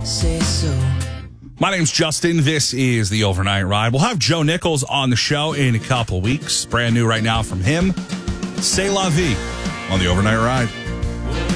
say so. My name's Justin. This is the Overnight Ride. We'll have Joe Nichols on the show in a couple weeks. Brand new right now from him. C'est la vie on the Overnight Ride.